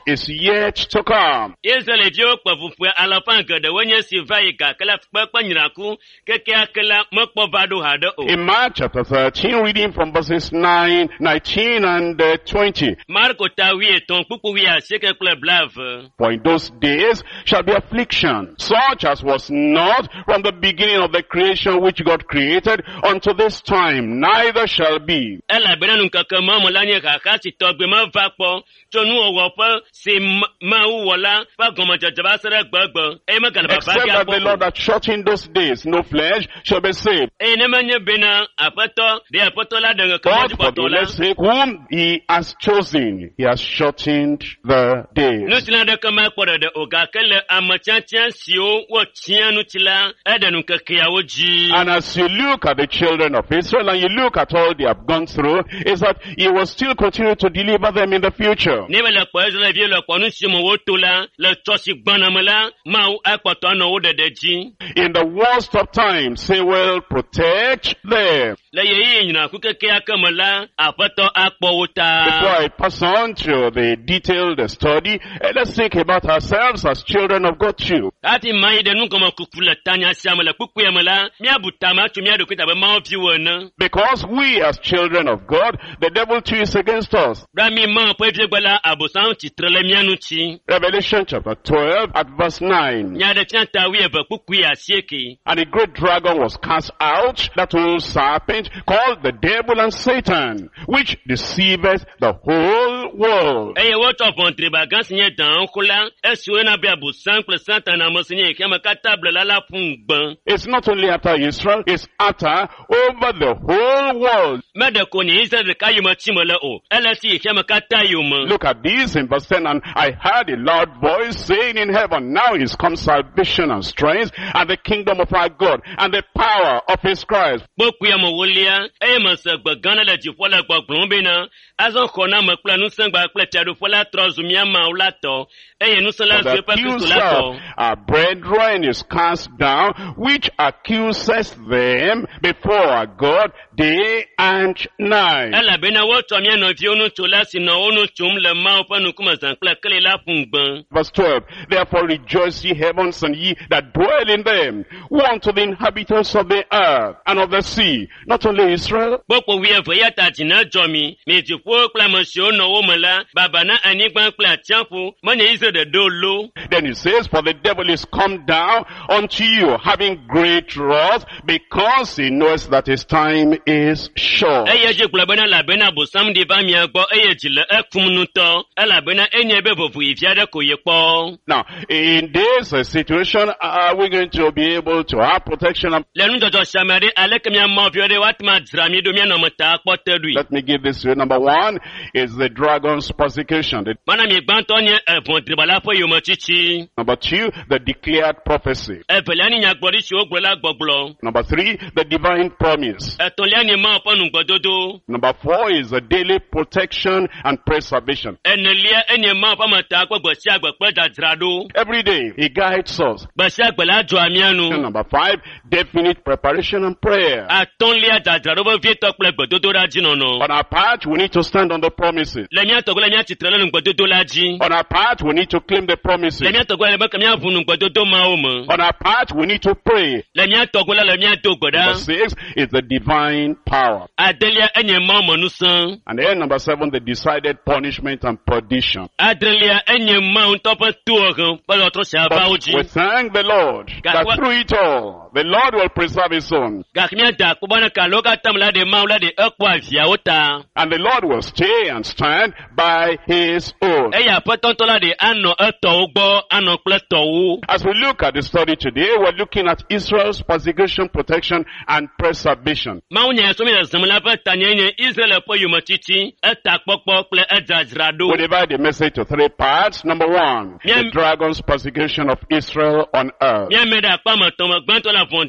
is yet to come. Israel dio kpafufu alafan gede wenye sivaika kala kpakpa nyiraku keke akela mokpovado hado o. In Mark chapter 13, reading from verses 9, 19 and 20. Marko tawie ton pupu wia seke kle blave. For in those days shall be affliction, such as was not from the beginning of the creation which God created unto this time, neither shall be. Ela benanu kaka mama lanye kaka si togbe ma vakpo tonu owopo si ma uwola pa goma jajaba sere gbagbo e ma galaba Except that the Lord hath shut in those days, no flesh shall be saved. e ne manye bena apato de apato la de But for the elect's sake, whom he has chosen, he has shortened the days. Nutila de kama kwara de oga kele amachancha sio wo chianu tila edenu kakia oji. And as you look at the children of Israel and you look at all they have gone through, is that he will still continue to deliver them in the future. Nebe le kwa ezele vie le kwa nusi mo wotola le chosi gbanamela ma u akpato no wo dedeji. In the worst of times, he will protect them. Le ye nyina kukeke akamala apato akpo wuta. Before I pass on to the detailed study, let's think about ourselves as children of God too. Ati mai de nunko kukula tanya siamala kukuyamala mia butama tu mia dokuta be ma ofiwona. Because we as children of God, the devil too is against us. Rami ma po efigbala abosan titrele mianu chi. Revelation chapter 12 at verse 9. Nya de chanta wi ebe kukuya sieki. And a great dragon was cast out, that old serpent called the devil and Satan, which deceiveth the whole world. Eye what of on triba gas nye dan kula esu na bia abosan ple Satan amosinye kema katable la la pungban. It's not only after Israel, it's after over the whole world. Mede koni Israel kayuma chimole o. Elesi kema katayuma. Look at this in verse 10. And I heard a loud voice saying in heaven, now is come salvation and strength, and the kingdom of our God, and the power of his Christ. Boku ya mowolia, eye masagba gana la jifola kwa glombina, azon kona makula nusangba kule tiadu fola trozumia maulato, eye nusala The zepa accuser, our brethren, is cast down, which accuses them before our God day and night. Ela bena woto mia no fionu tola sino onu tum le ma opanu kuma zankla kele la pungban. Verse 12, therefore rejoice ye heavens and ye that dwell in them. Woe unto the inhabitants of the earth and of the sea, not only Israel. Boko wiye foya tatina jomi, me jipo kla monsio no womala, babana anigban kla champu, manye iso de dolo. Then he says, for the devil is come down unto you, having great wrath, because he knows that his time is short. Eye je kula bena la bena bo sam di ba mi agbo eye jile ekumnuto, ela bena enye be bofu ifiade koyepo. Now, in this situation, are we going to be able to have protection? Lenu jojo shamari aleke mi ammo fiode watma drami do mi no mata akpotedui. Let me give this to you. Number one is the dragon's persecution. Mana mi gbanto nye evon tribala fo yomo chichi. Number two, the declared prophecy. Eveliani nyagbori si ogbola gbogbo. Number three, the divine promise. Etoliani ma oponu gbododo. Number four is the daily protection and preservation. Enelia enye ma opamata akpogbo si agbekpe dadrado. Every day, he guides us. Basi agbela jo amianu. And number five, definite preparation and prayer. Atonlia dadrado bo vie tokple gbododo raji nono. On our part, we need to stand on the promises. Lemia togola mia titrele nu gbododo laji. On our part, we need to claim the promises. Lemia togola lebe kamia vunu gbododo maomo. On our part, we need to pray. Lemia togola lemia dogboda. Number six is the divine power. Adelia enye ma monusan. And then number seven, the decided punishment and perdition. Adelia enye ma untopa tuogun. Palo otro shaba But uji. we thank the Lord that through it all, the Lord will preserve his own. Gakmia da kubana kaloga tamla de maula de ekwa viaota. And the Lord will stay and stand by his own. Eya potontola de ano eto ugbo ano pleto. As we look at the study today, we're looking at Israel's persecution, protection, and preservation. Maunya somi na zamula pa tanyenye Israel po yumachichi eta pokpo ple edzajrado. We divide the message to three parts. Number one, the dragon's persecution of Israel on earth. Mia meda pa matoma gbantola fon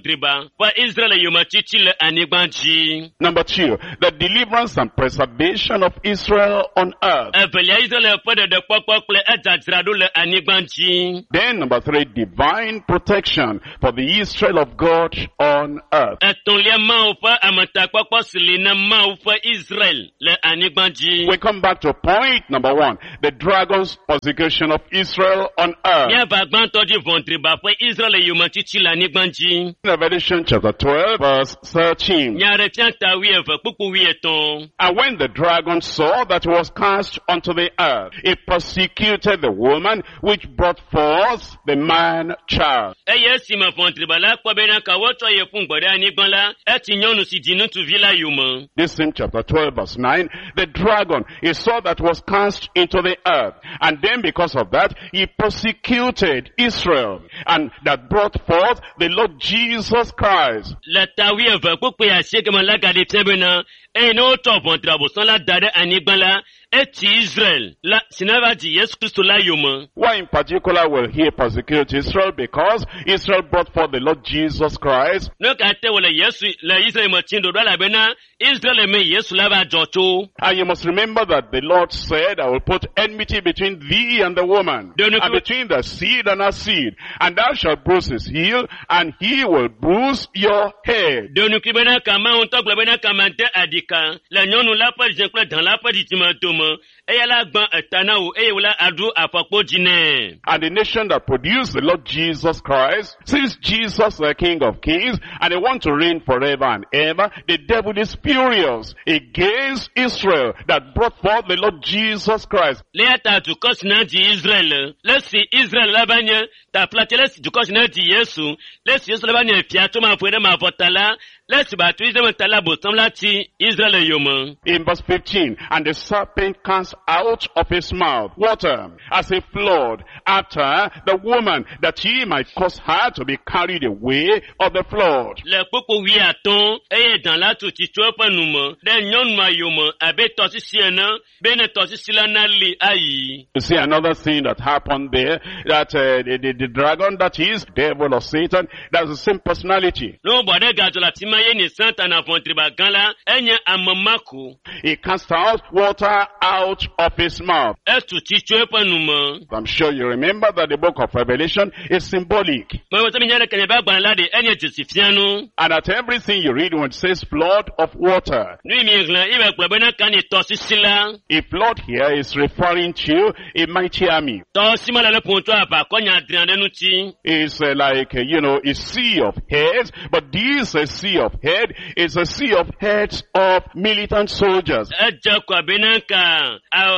vɔntriba ƒe Israel yometsitsi le anyigba dzi. Number 2, the deliverance and preservation of Israel on earth. Evelia Israel ƒe ɖeɖekpɔkpɔ kple edzadzraɖo le anyigba dzi. Then number 3, divine protection for the Israel of God on earth. Etɔ̃lia Mawu ƒe ametakpɔkpɔ si li na Mawu ƒe Israel le anyigba dzi. We come back to point number 1, the dragon's persecution of Israel on earth. Míava gbãtɔ dzi vɔntriba ƒe Israel yometsitsi le anyigba dzi. Revelation chapter 12 verse 13. Nya ɖe fiata 12 kpukpu 13. And when the dragon saw that he was cast onto the earth, he persecuted the woman which brought forth the man child. Eye esime vɔntriba la kpɔ bena ka wotsɔ ye ƒu ŋgɔ ɖe anyigba la, eti nyɔnu si dzi ŋutsuvi la yome. This same chapter 12 verse 9, the dragon, he saw that was cast into the earth. And then because of that, he persecuted Israel and that brought forth the Lord Jesus Christ. Le ta 12 kpukpu asiekeme la gaɖi fia bena, eye ne wotsɔ vɔntriba bosɔn la da ɖe anyigba la, eti Israel la si ne va dzi Yesu Kristo la yome. Why in particular will he persecute Israel? Because Israel brought forth the Lord Jesus Christ. Ne ka te wole Yesu le Israel me tsi ɖoɖo la bena Israel me Yesu la va dzɔ tso. And you must remember that the Lord said, I will put enmity between thee and the woman, and between the seed and her seed, and thou shalt bruise his heel, and he will bruise your head. Donuki bena kama untɔ gblɔ bena kama de adika le nyɔnu la ƒe dze kple dan la ƒe dzidzime dome. Eya la gbã eta na wo eye wola aɖu afɔkpo dzi nɛ. And the nation that produced the Lord Jesus Christ, since Jesus the King of Kings, and they want to reign forever and ever, the devil is furious against Israel that brought forth the Lord Jesus Christ. Lea ta dukɔ si na di Israel, lesi Israel la va nye ta platsɛ lesi dukɔ si na di Yesu, lesi Yesu la va nye fia tso ma ƒoe ɖe ma vɔ ta la, lesi batu Israel ta la bosam la ti Israel yome. In verse 15, and the serpent cast out of his mouth water as a flood after the woman, that he might cause her to be carried away of the flood. Le kpukpu 8 eye dan la tu tsi tso eƒe nume ɖe nyɔnua yome abe tɔsisi ene, bene tɔsisi la na li ayi. You see another thing that happened there, that the dragon, that is devil or Satan, that's the same personality. No bɔ ɖe gadzɔ la tima ye ni Satan vɔntriba gã la enye amemako. He cast out water out of his mouth. Etu tsi tso eƒe nume. I'm sure you remember that the book of Revelation is symbolic. Mewɔ sɛ mi nya ɖe kɛnyɛ be agbalẽ la de enye dzesi fianu. And at everything you read when it says flood of water, Nu yi mi hlẽ ibe gblɔ bena ka ni tɔsisi la. a flood here is referring to a mighty army. Tɔsi ma le le ƒo tso aʋakɔ nya adrian ɖe ŋuti. It's like, a sea of heads, but this sea of head is a sea of heads of militant soldiers. Edze kɔ bena ka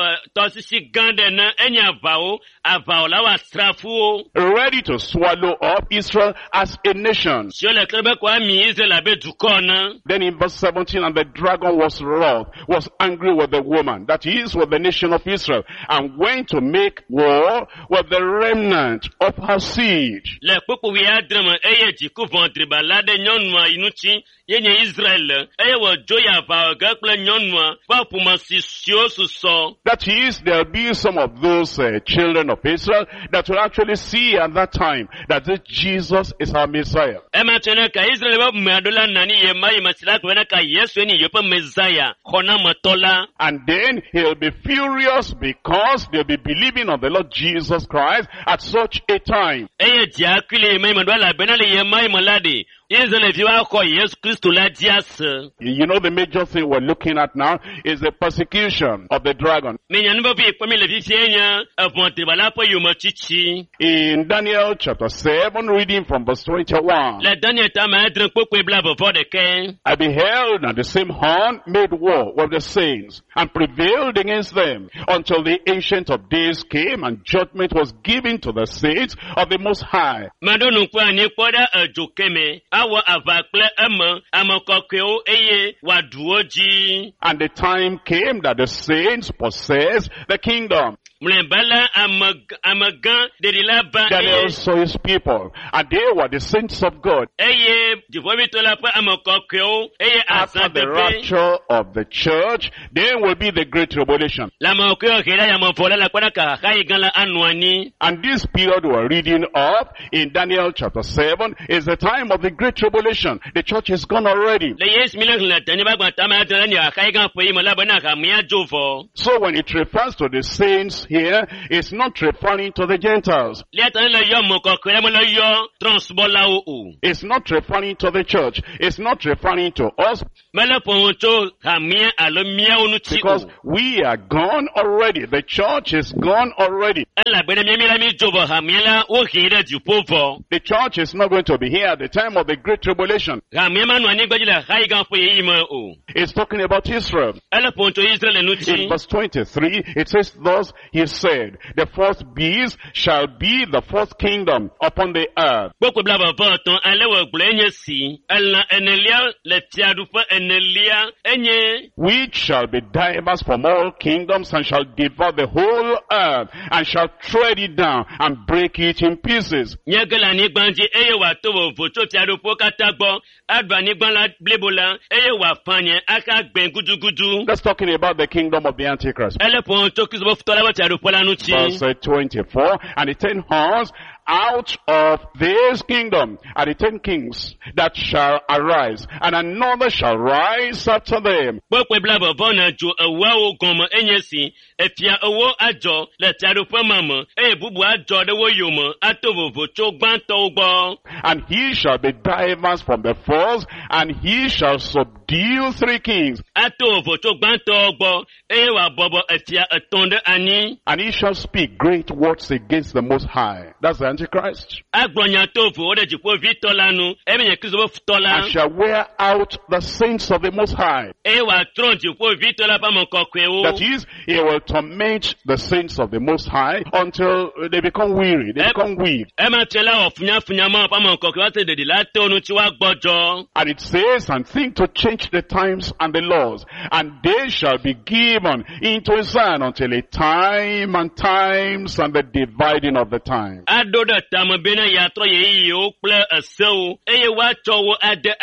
tɔsisi gã ɖe ne enye aʋawo la wo asrafowo. Ready to swallow up Israel as a nation. Si wole kle be kɔ ami Israel abe dukɔ ne. Then in verse 17, and the dragon was wroth, was angry with the woman, that is with the nation of Israel, and went to make war with the remnant of her seed. Le kpukpu 10 me eye dziku vɔntriba la ɖe nyɔnua yi ŋuti ye nye Israel eye wòdzo yi aʋa ge kple nyɔnua ƒe ƒome siwo susɔ. That is, there'll be some of those children of Israel that will actually see at that time that this Jesus is our Messiah. Ema tso ne ka Israel ƒe ƒome aɖo la nani ye ma si la gblɔ ne ka Yesu ni yeƒe Messiah xɔnametɔ la. And then he'll be furious because they'll be believing on the Lord Jesus Christ at such a time. Eye diakui le ma ɖo la bena le ye ma la de. Israel fi wa kɔ Yesu Kristo la di ase. You know, the major thing we're looking at now is the persecution of the dragon. Menya nu bɛ fi kpɔmi le fifie nye vɔntriba la ƒe yometsitsi. In Daniel chapter 7, reading from verse 21. Le Daniel tame adre kpokpe bla bevɔ ɖeke. I beheld, and the same horn made war with the saints, and prevailed against them, until the Ancient of Days came, and judgment was given to the saints of the Most High. Maɖo nukpe ani kpɔ ɖe edzo keme. Awɔ aʋa kple eme ame kɔkɔewo eye wòaɖu wo dzi. And the time came that the saints possessed the kingdom. Mlembala amagan derila ba. Daniel saw his people, and they were the saints of God. Eye divomitola pa amokokyo. Eye After the asantepe. rapture of the church, there will be the great tribulation. La mokyo kera ya mofola la kwana ka kai ganla anwani. And this period we're reading of in Daniel chapter 7 is the time of the great tribulation. The church is gone already. Le yes milan la tani ba gwanta ma tani ya kai gan po imo la bana ka mia jofo. So when it refers to the saints here, it's not referring to the Gentiles. Le tani la yo mokokyo mo la yo transbola o. It's not referring to the church. It's not referring to us, Mala poncho ka mia alo mia onu ti because o. we are gone already. The church is gone already. La bana mia mila mi jofo ha mia la o hira ju povo. The church is not going to be here at the time of the great tribulation. Ka mia ma nwani gbajila kai gan po imo o. It's talking about Israel. Ala poncho Israel enu ti. In verse 23, it says, thus he said, the fourth beast shall be the fourth kingdom upon the earth. Boko blaba boton ale wo gble enye si. Ala enelia le tiadu fa enelia enye. Which shall be diverse from all kingdoms, and shall devour the whole earth, and shall tread it down, and break it in pieces. Nyagala ni gbanji eye wa to wo vocho tiadu po katagbo. Adba ni gban la blebola eye wa panye aka gben gudugudu. That's talking about the kingdom of the Antichrist. Ele poncho kizo futola wa tiadu po lanu ti. Verse 24, and the 10 horns out of this kingdom are the 10 kings that shall arise, and another shall rise after them. Boko blaba bona ju awa o gomo enye si. Efia owo ajo le tiadu po mama. Eye bubu ajo de wo yomo ato wo vocho gbanto ugbo. And he shall be diverse from the first, and he shall subdue 3 kings, Ato vocho gbanto ugbo. Eye wa bobo efia etonde ani. and he shall speak great words against the Most High. That's the Antichrist. Agbonya tofu ode jipo vitola nu. Ebenye kizo And futola. shall wear out the saints of the Most High. Eye wa tron jipo vitola pa mokokwe o. That is, he will torment the saints of the Most High until they become weary, they become weak. Ema tela ofunya ma pa mokokwe wa te de la tonu ti wa gbojo. And it says, and think to change the times and the laws, and they shall be given into his hand until a time and times and the dividing of the time. Ado da tamo bena ya tro ye yo ple asau. Eye wa chowo ade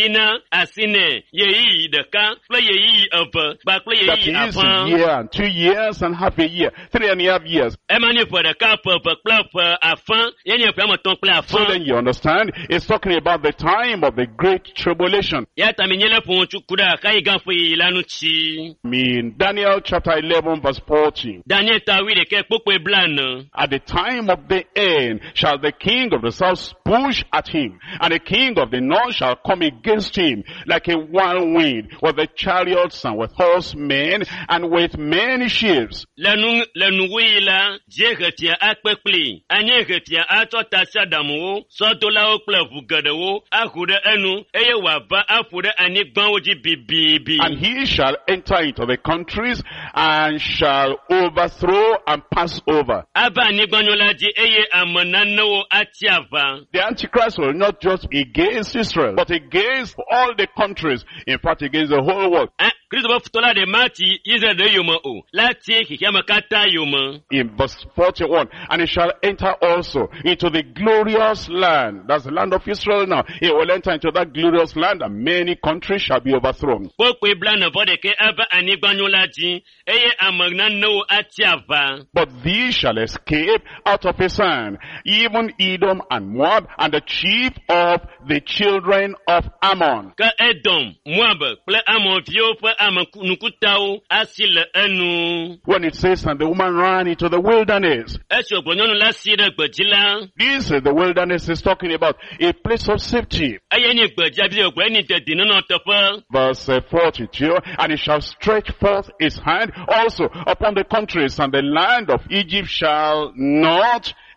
asine ye yi de ka ple ye yi of ba ple ye That yi is a afan. year and 2 years and half a year, 3.5 years. Ema ni for de ka pe ple afan. Ye ni pe mo ton ple So then afan. you understand, it's talking about the time of the great tribulation. Ya taminyele ponchu kuda kai ganfo yi lanu chi. In Daniel chapter 11 verse 40. Daniel ta wi de ke popo blan. At the time of the end shall the king of the south push at him, and the king of the north shall come against him like a whirlwind, with the chariots and with horsemen and with many ships. Lanu wi la je getia akpekpli. Anye getia ato tasha damu. Sotola o ple vugade wo. Akude enu eye wa ba afude ani gban oji bibibi. And he shall enter into the countries and shall overthrow and pass over. Aba ani gban yola ji eye amanana wo atiava. The Antichrist will not just be against Israel, but against all the countries, in fact against the whole world. Kristo ba futola de mati Israel de yomo o. Lati kikama kata yomo. In verse 41, and he shall enter also into the glorious land. That's the land of Israel now. He will enter into that glorious land, and many countries shall be overthrown. Pokwe blana vode ke aba ani gban yola ji eye amanana wo atiava. But these shall escape out of his hand, even Edom and Moab, and the chief of the children of Ammon. Ka Edom, Moab, ple Ammon vio ple Ammon nukutao asile enu. When it says, and the woman ran into the wilderness, Esho gbonyonu la sire gbejila. this is the wilderness is talking about, a place of safety. Aye ni gbeja bi ogbe ni te dinu na topo. Verse 42, and he shall stretch forth his hand also upon the countries, and the land of Egypt shall not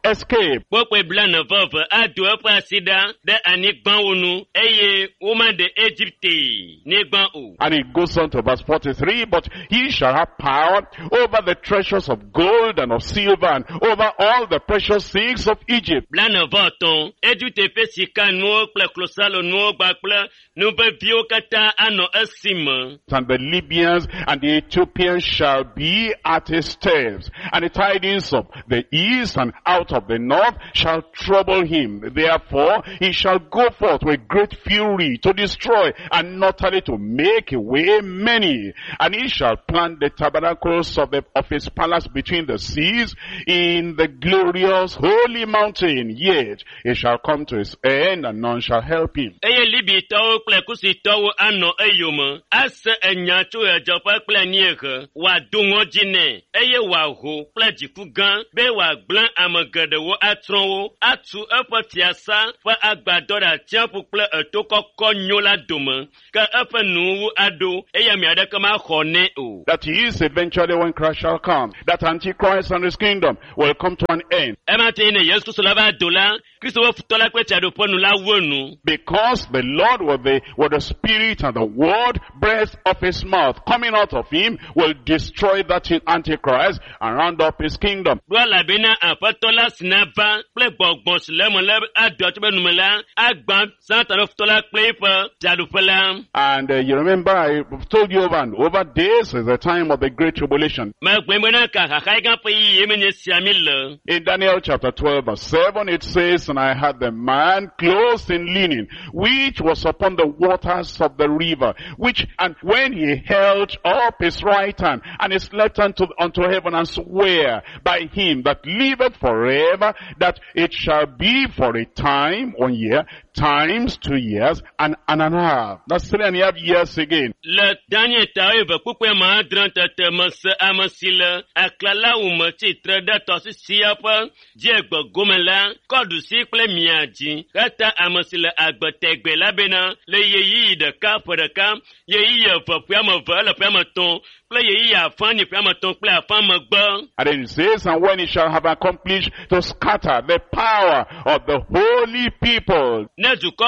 escape. Pokwe blan vov adu epa sida de anigban unu eye woman de Egypte nigban o. And it goes on to verse 43, but he shall have power over the treasures of gold and of silver and over all the precious things of Egypt. Blan voton Egypte fe sika no ple klosalo no gbakple no be bio kata ano esima. And the Libyans and the Ethiopians shall be at his steps, and the tidings of the east and out of the north shall trouble him. Therefore he shall go forth with great fury to destroy and utterly to make away many. And he shall plant the tabernacles of his palace between the seas in the glorious holy mountain. Yet it shall come to his end, and none shall help him. Eye libi tawo kple kusi tawo ano eyome ase enyacho ejopa kple nieke wa dungo jine eye wa ho kple jifu gan be wa gblẽ ame geɖewo atronwo atu eƒe fiasa ƒe agbadɔ ɖe atsiaƒu kple eto kɔkɔ nyo la dome ke eƒe nuwo aɖo eye ame aɖeke maxɔ nɛ o. That he is eventually, when Christ shall come, that Antichrist and his kingdom will come to an end. Emate ne Yesu Kristo la va do la Kristo wo futɔ la kple tsaɖoƒe nu la wo nu. Because the Lord with the spirit and the word breath of his mouth coming out of him will destroy that Antichrist and round up his kingdom. Do elabena aƒetɔ la sina va kple gbɔgbɔ si le eme le aɖɔ tso be nume la agbã Satan ƒe futɔ la kple eƒe tsaɖoƒe la. And you remember I told you over and over, this is the time of the great tribulation. Megbe na ka xaxa gã ƒe yiyi menye sia mi le. In Daniel chapter 12 verse 7 it says, and I had the man clothed in linen, which was upon the waters of the river, and when he held up his right hand and his left hand unto heaven, and swear by him that liveth forever, that it shall be for a time, 1 year, times 2 years, and a half. That's 3.5 years again. Le Daniel tawe kukwe ma drantete mase amasile aklala umati trede tosi siapa diegbo gomela kodu si kple miaji kata amasile agbetegbe labena le yeyi de ka podeka yeyi fapua le pama ton kple yeyi afani pama ton kple afama gba. And then it says, and when he shall have accomplished to scatter the power of the holy people. That's of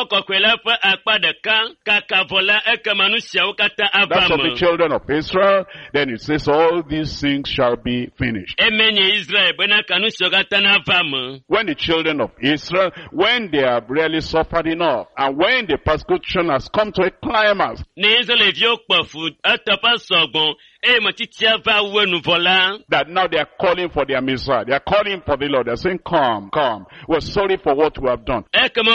the children of Israel. Then it says all these things shall be finished. When the children of Israel, when they have really suffered enough, and when the persecution has come to a climax, that now they are calling for their Messiah. They are calling for the Lord. They are saying, come, come. We're sorry for what we have done.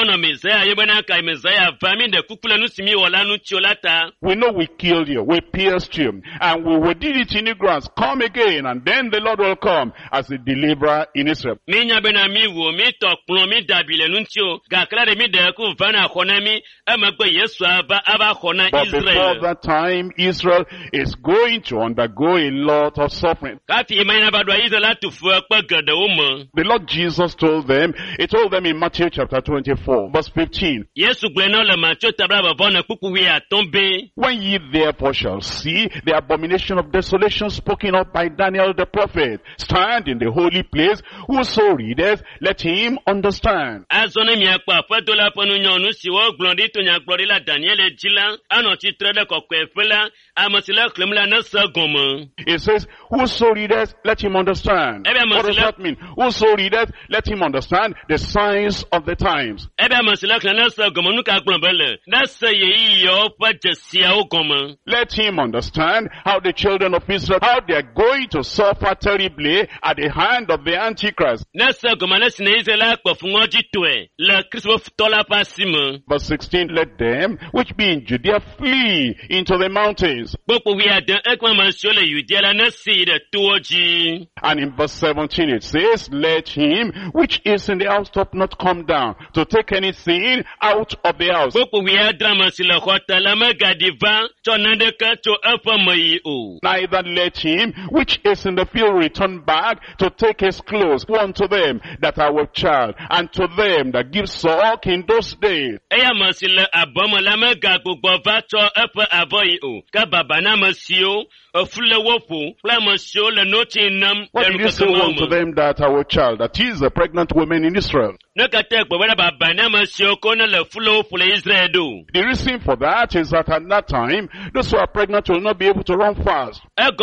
We know we killed you. We pierced you. And we did it in ignorance. Come again. And then the Lord will come as the deliverer in Israel. But before that time, Israel is going to undergo a lot of suffering. The Lord Jesus told them, he told them in Matthew chapter 24, verse 15. When ye therefore shall see the abomination of desolation spoken of by Daniel the prophet, stand in the holy place, whoso readeth, let him understand. It says, whoso readeth, let him understand. What does that mean? Whoso readeth, let him understand the signs of the times. Let him understand how the children of Israel, how they are going to suffer terribly at the hand of the Antichrist. Verse 16, let them which be in Judea flee into the mountains. And in verse 17 it says, let him which is in the housetop not come down to take anything out of the house. Neither let him which is in the field return back to take his clothes unto them that are with child, and to them that give suck in those days. Fule wopo. Flamasio le noti nam. What did you say unto them that our child, that is the pregnant women in Israel? The reason for that is that at that time, those who are pregnant will not be able to run fast. And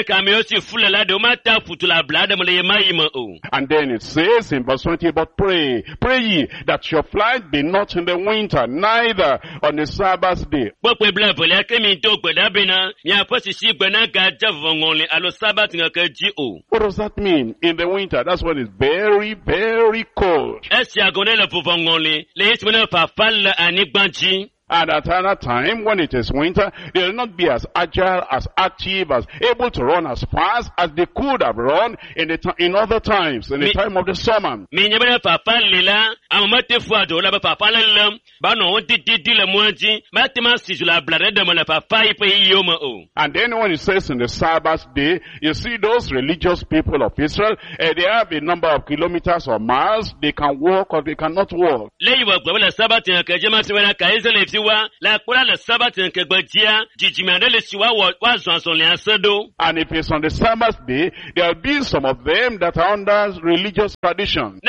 then it says in verse 20, but pray ye that your flight be not in the winter, neither on the Sabbath day. What does that mean? In the winter, that's when it's very, very cold. And at another time, when it is winter, they will not be as agile, as active, as able to run as fast as they could have run in other times, in the time of the summer. And then when it says in the Sabbath day, you see those religious people of Israel, they have a number of kilometers or miles, they can walk or they cannot walk. And if it's on the Sabbath day, there will be some of them that are under religious tradition.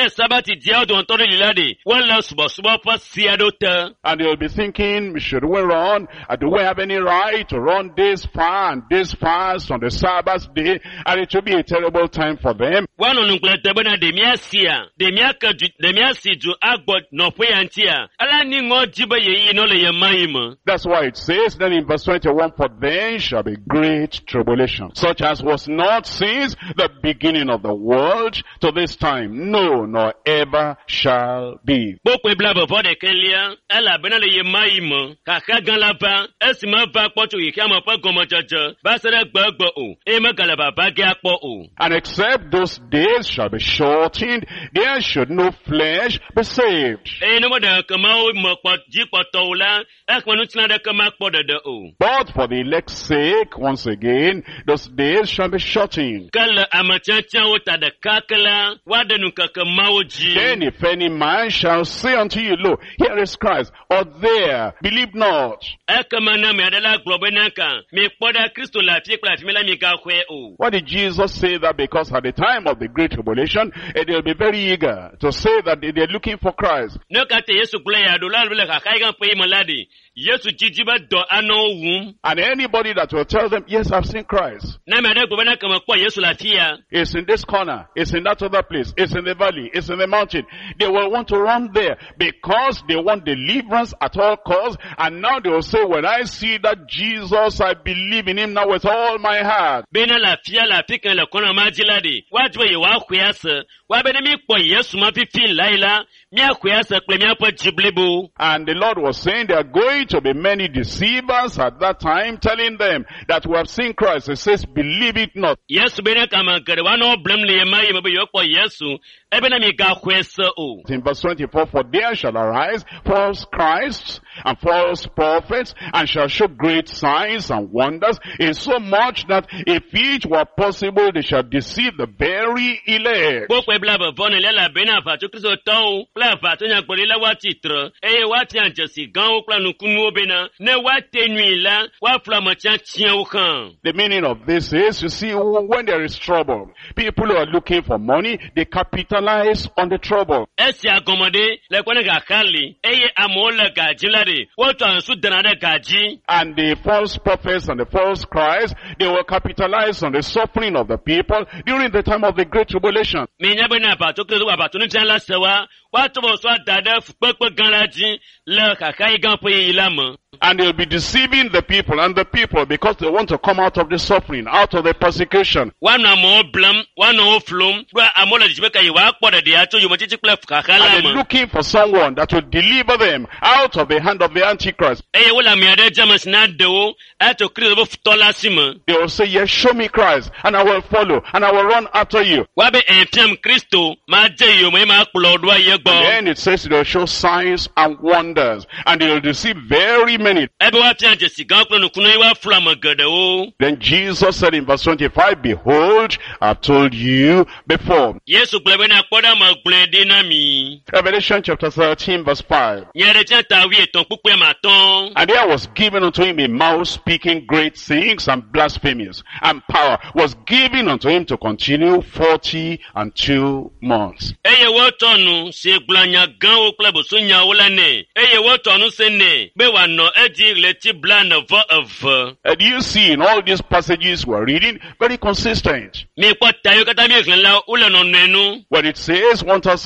And they will be thinking, should we run? Do we have any right to run this far and this fast on the Sabbath day? And it will be a terrible time for them. That's why it says then in verse 21, for then shall be great tribulation, such as was not since the beginning of the world to this time, no, nor ever shall be. And except those days shall be shortened, there should no flesh be saved. But for the elect's sake, once again, those days shall be shortened. Then if any man shall say unto you, lo, here is Christ, or there, believe not. Why did Jesus say that? Because at the time of the Great Tribulation, they'll be very eager to say that they're looking for Christ. And anybody that will tell them, yes, I've seen Christ. It's in this corner, it's in that other place, it's in the valley, it's in the mountain. They will want to run there because they want deliverance at all costs. And now they will say, when I see that Jesus, I believe in him now with all my heart. And the Lord was saying there are going to be many deceivers at that time, telling them that we have seen Christ. He says, believe it not. In verse 24, for there shall arise false Christs and false prophets, and shall show great signs and wonders, in so much that if each were possible, they shall deceive the very elect. The meaning of this is, you see, when there is trouble, people who are looking for money, they capitalize on the trouble. And the false prophets and the false Christ, they will capitalize on the suffering of the people during the time of the Great Tribulation. And they'll be deceiving the people, and the people, because they want to come out of the suffering, out of the persecution. And they're looking for someone that will deliver them out of the hand of the Antichrist. They will say, yes, show me Christ, and I will follow, and I will run after you. And then it says they'll show signs and wonders, and they'll deceive very many many. ebe wa pia jesi gan klo no kunu wa flu amagade o. Then Jesus said in verse 25, behold, I've told you before. Yesu gblebe na kpoda ma gblede na mi. Revelation chapter 13 verse 5. Nyere chanta wi eton pupu ma ton. And there was given unto him a mouth speaking great things and blasphemies, and power was given unto him to continue 42 months. Eye wo tonu se glanya gan o klebo so nya wo la ne. Eye wo tonu se ne be wa no edi leti blan of. And you see in all these passages we're reading, very consistent. Me kwa tayo kata mi eklenla ule no nenu. When it says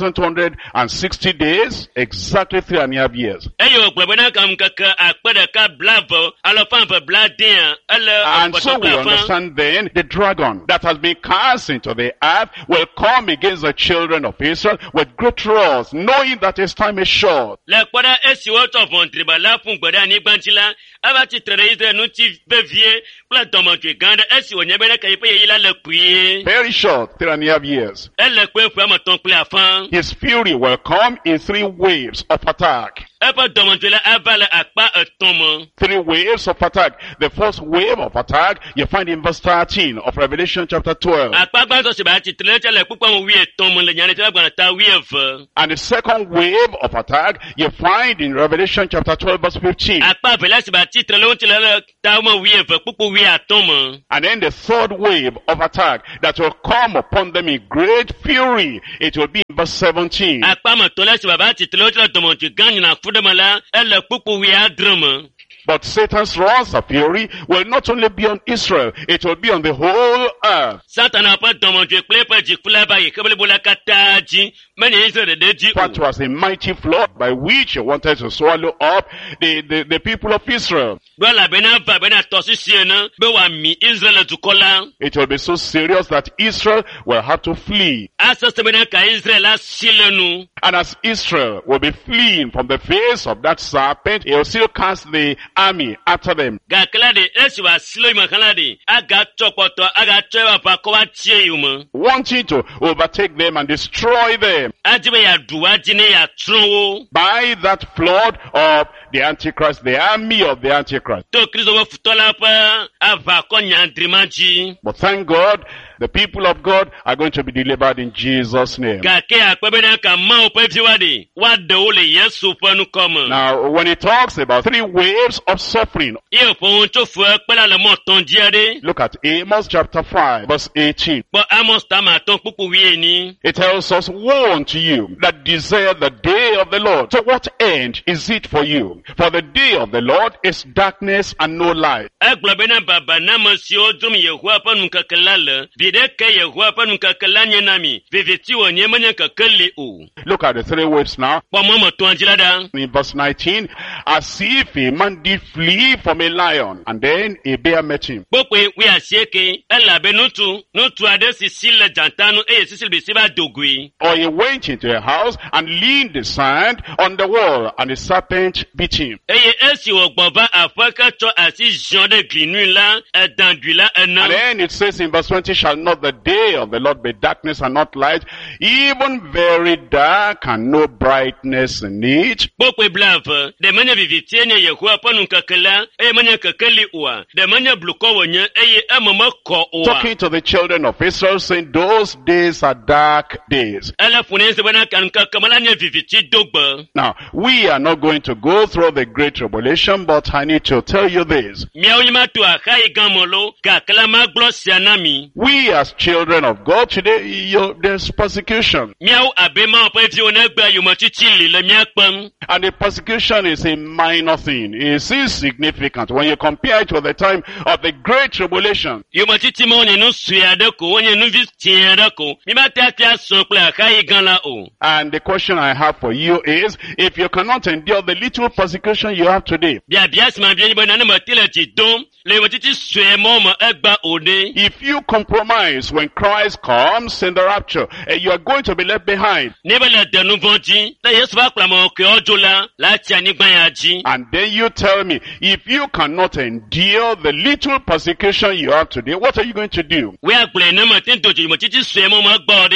1,260 days, exactly 3.5 years. Eye wo klebo na kam kaka akpede ka blavo alofan for bladin ele. And so we understand then the dragon that has been cast into the earth will come against the children of Israel with great wrath, knowing that his time is short. Le kwada esi wo to fon triba la fun gbada ni gbanchila aba ti tere Israel nu ti bevie pla domontwe ganda esi wo nyebe na kai pe yila le kuye. Very short, 3.5 years. Ele kwe fu amaton ple afan. His fury will come in 3 waves of attack. Eba domontwe la avale akpa etomo. 3 waves of attack. The first wave of attack you find in verse 13 of Revelation chapter 12. Akpa gbanso se ba ti tere le pupa mo wi etomo le nyane te gba ta wi eve. And the second wave of attack you find in Revelation chapter 12 verse 15. Akpa bela se ba ti tere lo ti le ta mo wi eve pupu wi atomo. And then the third wave of attack that will come upon them in great fury. It will be in verse 17. Akpa mo to le se ba ti tere lo ti le domontwe gan na fudemala ele pupu wi adremo. But Satan's wrath of fury will not only be on Israel, it will be on the whole earth. Satan a pas domontwe klepa jikula ba yekebele bola kataji many Israel de ji. That was a mighty flood by which he wanted to swallow up the people of Israel. Bola bena va bena tosisi na be wa mi Israel tukola. It will be so serious that Israel will have to flee. Asa bena ka Israel asilenu. And as Israel will be fleeing from the face of that serpent, he will still cast the army after them. Ga klade esi wa silo makalade aga chopoto aga chewa pa ko wa tie yumo. Wanting to overtake them and destroy them. Ajibe ya duwa jine ya tronwo. By that flood of the Antichrist, the army of the Antichrist. To Kristo wa futola pa ava ko nyandrimaji. But thank God, the people of God are going to be delivered in Jesus' name. Ga ke akpebena ka ma opefiwade wa de ole Yesu panu komo. Now, when he talks about 3 waves of suffering, Ye fo to fu pela le mo ton diade. look at Amos chapter 5, verse 18. But Amos tama ton pupu wie ni. It tells us, woe unto you that desire the day of the Lord. To what end is it for you? For the day of the Lord is darkness and no light. Aglobena baba na masio dum Yehova panu kakelala. Bide ke Yehova panu kakelanya nami. Viveti wo nyemanya kakele o. Look at the 3 waves now. Pa mo to anjilada. In verse 19, as if a man did flee from a lion, and then a bear met him. Bokwe we asieke ela be nutu ade sisile jantanu sisil be siba dogui. Or he went into a house and leaned the sand on the wall, and the serpent bit him. Esi wo gbova afaka cho asi jonde glinu la dandula And ena. then it says in verse 20, shall not the day of the Lord be darkness and not light, even very dark and no brightness in it? Bokwe blava de manya vivitiene Yehova panu kakela manya kakeli uwa. De manya bluko wonye emama ko uwa. Talking to the children of Israel, saying those days are dark days. Ela funense bana kan kamalanya viviti dogba. Now, we are not going to go through the great tribulation, but I need to tell you this. Miao yima tu akai gamolo kakela maglosia nami. We as children of God today, there's persecution. Miao abema opefi onegba yumachichili le miakpam. And the persecution is a minor thing. It's insignificant when you compare it with the time of the great tribulation. Yumachichi mo onye nu suyadeko, onye nu vistiyadeko. Mima tatia sokle akai ganla o. And the question I have for you is, if you cannot endure the little persecution you have today, Bia bias ma bieni bo nane matile ti dom. Le yumachichi suye mo ma egba ode. if you compromise when Christ comes in the rapture, you are going to be left behind. Nebe le denu vonji. La Yesu va klamo ke ojola. La tia ni gbanyaji. And then you tell me, if you cannot endure the little persecution you have today, what are you going to do? We agbole ne matin doji yumachichi suye mo ma egba ode.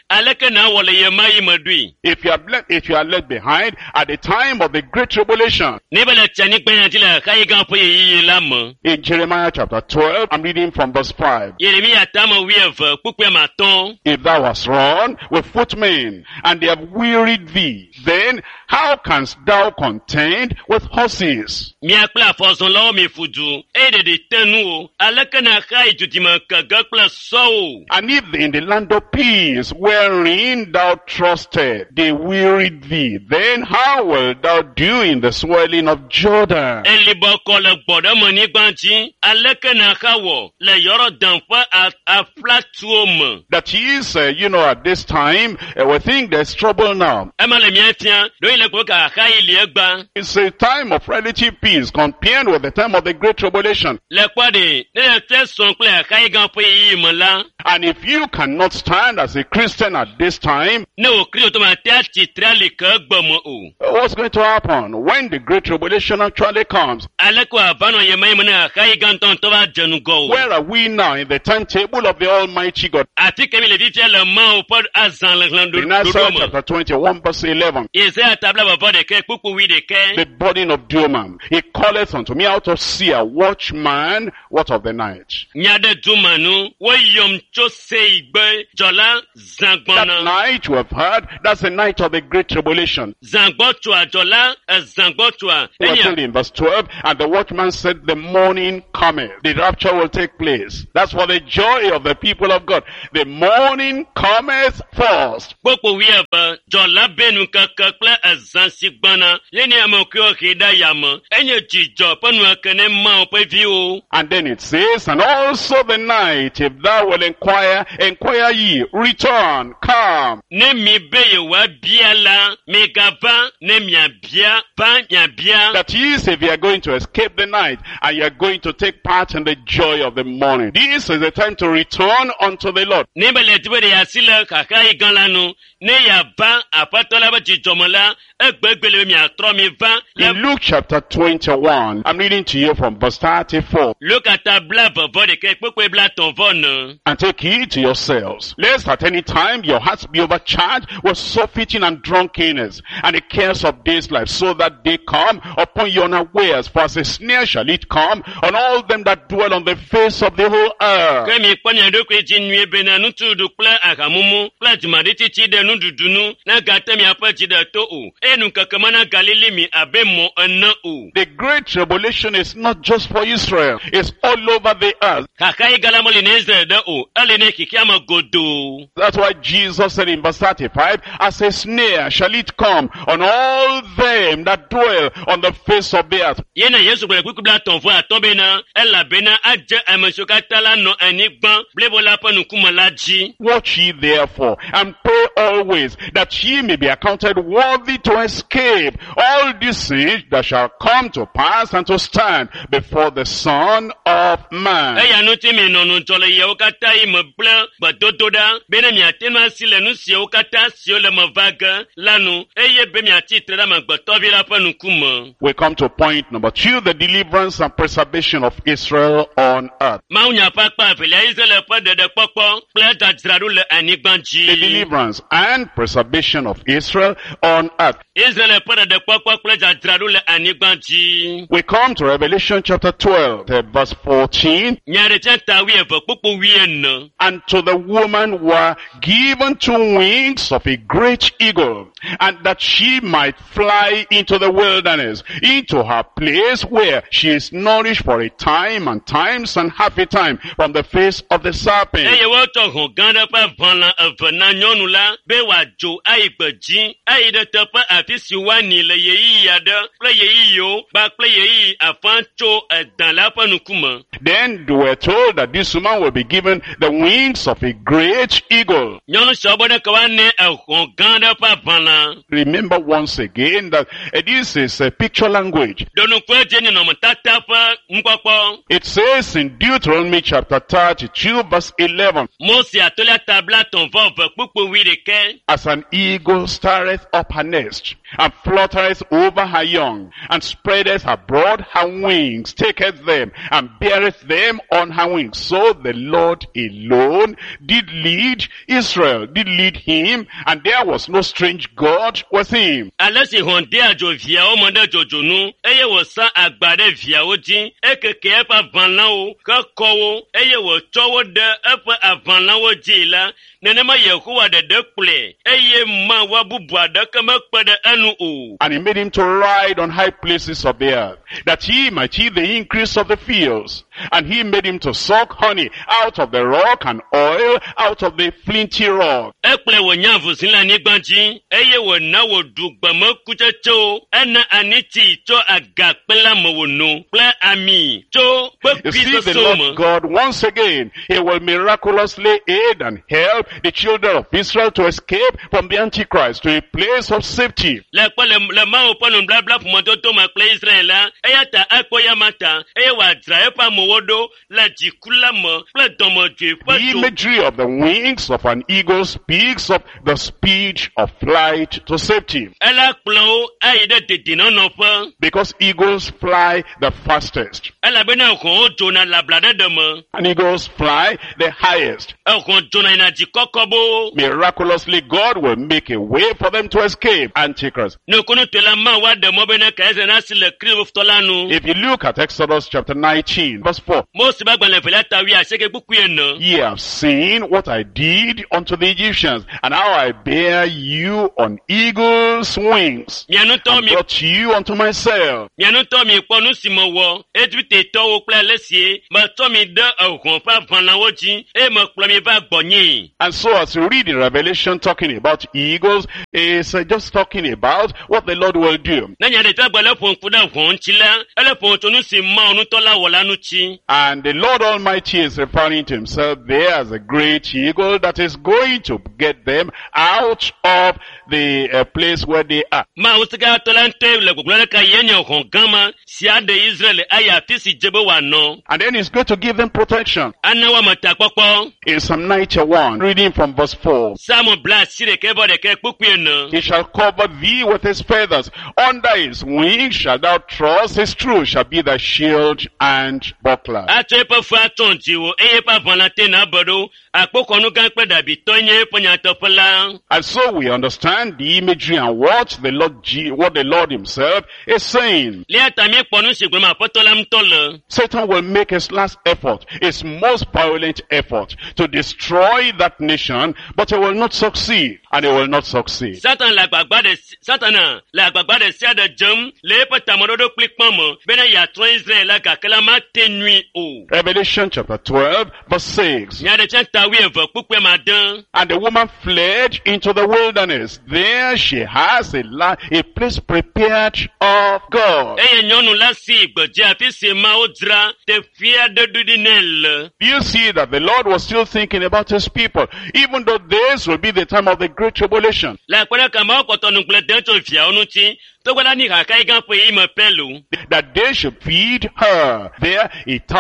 aleke na wole ye mai madui. If you are left behind at the time of the great tribulation. Nebele chani kwenye tila kai gampo ye lamo. In Jeremiah chapter 12, I'm reading from verse 5. Yeremia tama wieve kukwe maton. If thou hast run with footmen, and they have wearied thee, then how canst thou contend with horses? Miakla fozon lao mi fudu. Ede de tenu. Aleke na kai jutima kagakla so. And if in the land of peace, wherein thou trusted, they wearied thee, then how wilt thou do in the swelling of Jordan? Elibo kole bodo mani gbanji. Aleke na kawo. Le yoro dampa a flat tuom. That is, at this time, we think there's trouble now. Emale mietian. Do ile kwa kai liegba. It's a time of relative peace compared with the time of the great tribulation. Le kwa de. Ne te sonkle kai gampo yi mala. And if you cannot stand as a Christian at this time, what's going to happen when the great tribulation actually comes? Where are we now in the timetable of the Almighty God? In Isaiah chapter 21 verse 11, the burden of Doom, he calleth unto me out of Seir, watchman, what of the night? That night you have heard, that's the night of the great tribulation. We are told in verse 12, and the watchman said, the morning cometh. The rapture will take place. That's for the joy of the people of God. The morning cometh first. And then it says, and also the night, if thou will inquire ye, return, come. That is, if you are going to escape the night, and you are going to take part in the joy of the morning. This is the time to return unto the Lord. In Luke chapter 21, I'm reading to you from verse 34. And take heed to yourselves, lest at any time your hearts be overcharged with surfeiting and drunkenness, and the cares of this life, so that they come upon you unawares. For as a snare shall it come on all them that dwell on the face of the whole earth. The great tribulation is not just for Israel, it's all over the earth. That's why Jesus said in verse 35, as a snare shall it come on all them that dwell on the face of the earth. Watch ye therefore, and pray always, that ye may be accounted worthy to escape all these things that shall come to pass and to stand before the Son of Man. We come to point number 2, the deliverance and preservation of Israel on earth. The deliverance and preservation of Israel on earth. We come to Revelation chapter 12, verse 14. And to the woman were given 2 wings of a great eagle, and that she might fly into the wilderness, into her place where she is nourished for a time and times and half a time from the face of the serpent. Then we were told that this woman will be given the wings of a great eagle. Remember once again that this is a picture language. It says in Deuteronomy chapter 32 verse 11. pẹ́. As an eagle stirreth up her nest, and fluttereth over her young, and spreadeth abroad her wings, taketh them, and beareth them on her wings. So the Lord alone did lead Israel, did lead him, and there was no strange God with him. Alẹ́sì hàn dé àjò ìfìyàwó mọ́dé jòjònú, eye wò sán àgbàdé ìfìyàwó jí, ekeke ẹ̀pà vanláwo, kẹ́kọ̀wó, eye wò tọ́wó dẹ ẹ̀pà àvanláwo jí la, nenema Yehowa dẹ̀dẹ̀ kplẹ̀, eye ma wa bubu àdẹ́kẹ́ mẹ́pẹ́dẹ́ ẹnu o. And he made him to ride on high places of the earth, that he might eat the increase of the fields. And he made him to suck honey out of the rock, and oil out of the flinty rock. Ekple wò nyàvù sílẹ̀ nígbàjí, eye wò ná wò dùgbàmọ́ kúchẹ́chó, ẹna ànítì tó àgàpẹ́lá mọ̀ wò nù, pẹ́ àmì tó pẹ́ You bí see, the sọ́sọ́ mọ̀. Lord God, once again, he will miraculously aid and help the children of Israel to escape from the Antichrist to a place of safety. Lẹ́pẹ́ lẹ́ máa wò pọ́nù blabla fún mọ́tò tó máa pẹ́ Israẹ̀lá, ẹ̀yà ta ẹ̀kọ́ yá máa ta, ẹ̀yẹ wà dra ẹ̀pà mọ̀wọ́dọ́, lẹ́jì kúlá mọ̀, pẹ́ dọ̀mọ̀jù The pẹ́ tó. imagery of the wings of an eagle speaks of the speed of flight to safety. Ẹlá kplọ̀ ó, ẹ̀yẹ dẹ̀ dèdè náà nọ fẹ́. Because eagles fly the fastest. Ẹlá bẹ́ náà kàn ó jona làbla dẹ́dẹ̀ mọ́. And eagles fly the highest. Ẹ̀kàn jona ìnàjì kọ́kọ́ bó. Miraculously, God will make a way for them to escape Antichrist. Nukunu tela máa wá dẹ̀ mọ́ bẹ́ náà kẹ́sẹ̀ náà sílẹ̀ kiri fútọ́lá nu. If you look at Exodus chapter 19, verse 4, Mose bá gbalẹ̀ fẹ̀lẹ́ tàwí àṣẹ́kẹ́ kúkú yẹn nà. ye have seen what I did unto the Egyptians, and how I bear you on eagle's wings, Mianu tọ́ and mi brought you unto myself. Mianu tọ́ mi kpɔnu si me wɔ, Ejipte tɔwo kple lesie, me tɔ mi ɖe ehɔn ƒe aʋalawo dzi, eye me kplɔ mi va gbɔnyee. And so as you read in Revelation talking about eagles, it's just talking about what the Lord will do. Ne nya ɖe tɔ gbe le ƒo ŋku ɖe ʋɔn ŋuti la, ele ƒo ŋutu nu si Mawu nutɔ la wɔ la ŋuti. And the Lord Almighty is referring to himself there as a great eagle that is going to get them out of the place where they are. Mawu sika tɔ la ŋutɔ le gbɔgblɔ ɖe ka ye nye xɔ gãma si aɖe Israel ayi afi si dze be wòanɔ. And then he's going to give them protection. Ana woame ta kpɔkpɔ. In Psalm 91, reading from verse 4, Samu bla asi ɖeke bɔ ɖeke kpukpui ene. he shall cover thee with his feathers. Under his wings shall thou trust. His truth shall be thy shield and buckler. Atsɔ eƒe fu atɔ dziwò eye eƒe aʋala te na be ɖo. Akpɔkɔnu gã kple ɖabitɔ nye eƒe nyateƒe la. And so we understand the imagery and what the Lord himself is saying. Lia ta mi kpɔ nu si gblɔm aƒetɔ la ŋutɔ le. Satan will make his last effort, his most violent effort, to destroy that nation, but he will not succeed, and he will not succeed. Satana le agbagba ɖe sia ɖe dzem le eƒe tameɖoɖo kpli kpɔm me bena yeatrɔ Israel la gake la mate nyui o. Revelation chapter 12, verse 6. Nya ɖe tsã ta wi eve kpukpui ade. And the woman fled into the wilderness. There she has a place prepared of God. Eye nyɔnu la si gbedze afi si Mawu dzra teƒe aɖe ɖoɖi nɛ le. You see that the Lord was still thinking about his people, even though this will be the time of the great tribulation. Le akpɔ ɖe ka Mawu kpɔtɔ nu gblẽ de tso viawo ŋuti. Togbe la ni haka yi gã ƒe yi me pɛlu. That they should feed her there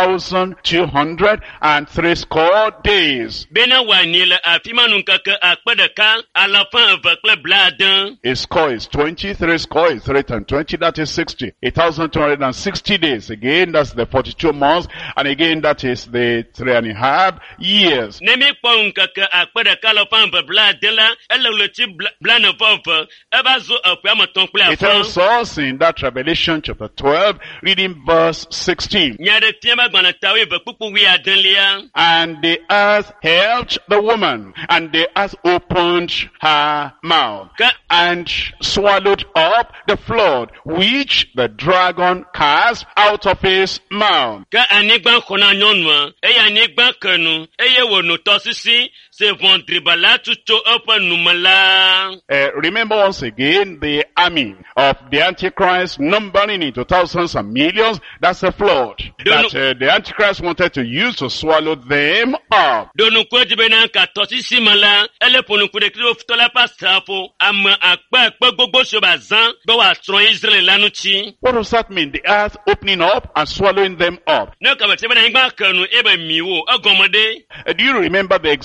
1,203 days. Bena wòanyi le afi ma nu ŋkeke akpe ɖeka alafa eve kple blaade. A score is 20, 3 score is 3 times 20, that is 60. 1,260 days. Again, that's the 42 months. And again, that is the 3.5 years. Ne mi kpɔ ŋkeke akpe ɖeka alafa eve blaade la, ele ɣleti blaene-vɔ-eve, eva zo eƒe ame etɔ̃ kple It tells us in that Revelation chapter 12, reading verse 16. Nya ɖe fia be agbalẽtawo eve kpukpu wi adelia. And the earth helped the woman, and the earth opened her mouth, and swallowed up the flood, which the dragon cast out of his mouth. Ke anyigba xɔ na nyɔnua, eye anyigba ke nu, eye wòno tɔsisi, se vɔ̃driba la tu tso eƒe nume la. Remember once again the army of the Antichrist numbering into thousands and millions. That's a flood that the Antichrist wanted to use to swallow them up. Donuku edibe na nka tɔsisi me la, ele ƒonuku ɖe kiri wofutɔ la ƒe asrafo, ame akpe gbogbo si ba zã be wòatsrɔ̃ Israel la ŋuti. What does that mean? The earth opening up and swallowing them up. Ne ka be se be anyigba ke nu ebe mi wo egɔme ɖe. Do you remember the example